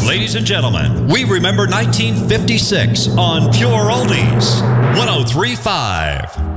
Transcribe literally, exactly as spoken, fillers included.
Ladies and gentlemen, we remember nineteen fifty-six on Pure Oldies, one oh three point five.